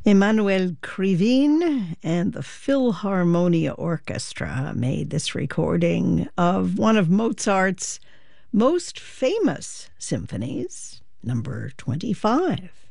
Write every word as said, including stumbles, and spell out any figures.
Emanuel Krivine and the Philharmonia Orchestra made this recording of one of Mozart's most famous symphonies, number twenty-five.